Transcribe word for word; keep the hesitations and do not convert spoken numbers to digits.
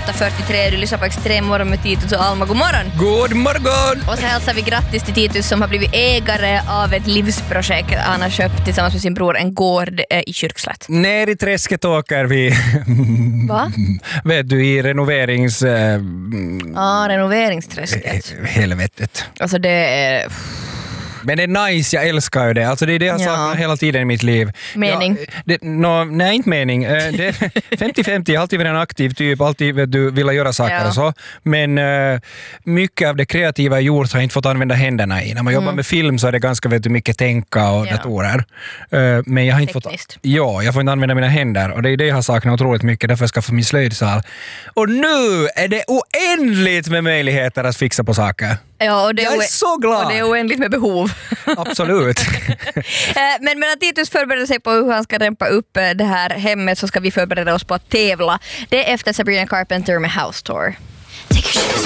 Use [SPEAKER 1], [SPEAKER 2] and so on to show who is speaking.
[SPEAKER 1] åtta fyrtiotre. Du lyssnar på Extrem morgon med Titus och Alma. God morgon!
[SPEAKER 2] God morgon!
[SPEAKER 1] Och så hälsar vi grattis till Titus som har blivit ägare av ett livsprojekt. Han har köpt tillsammans med sin bror en gård eh, i Kyrkslätt.
[SPEAKER 2] Ner i träsket åker vi.
[SPEAKER 1] Va?
[SPEAKER 2] Vet du, i renoverings... Äh,
[SPEAKER 1] Ja, ah, renoveringsträsket.
[SPEAKER 2] helvetet.
[SPEAKER 1] Alltså det är...
[SPEAKER 2] Men det är nice, jag älskar ju det. Alltså det är det jag
[SPEAKER 1] Ja.
[SPEAKER 2] saknar hela tiden i mitt liv.
[SPEAKER 1] Mening?
[SPEAKER 2] Ja, det, no, nej, inte mening. Eh, det är femtio femtio, jag har alltid varit en aktiv typ, alltid vet du, vill göra saker
[SPEAKER 1] Ja.
[SPEAKER 2] och så. Men uh, mycket av det kreativa jag gjort har jag inte fått använda händerna i. När man mm. jobbar med film så är det ganska vet du, mycket tänka och
[SPEAKER 1] Ja.
[SPEAKER 2] datorer. Uh, men jag har inte
[SPEAKER 1] Tekniskt.
[SPEAKER 2] fått... Ja, jag får inte använda mina händer och det är det jag har saknat otroligt mycket, därför jag ska få min slöjdsal. Och nu är det oändligt med möjligheter att fixa på saker.
[SPEAKER 1] Ja, och det
[SPEAKER 2] Jag är
[SPEAKER 1] oä-
[SPEAKER 2] så glad.
[SPEAKER 1] Och det är oändligt med behov.
[SPEAKER 2] Absolut.
[SPEAKER 1] Men medan Titus förbereder sig på hur han ska rempa upp det här hemmet så ska vi förbereda oss på att tävla. Det är efter Sabrina Carpenter med House Tour. Take your shoes